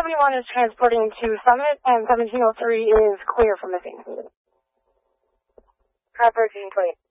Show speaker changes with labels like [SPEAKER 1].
[SPEAKER 1] 71 is transporting to Summit, and 1703 is clear from the scene.
[SPEAKER 2] Car 1320.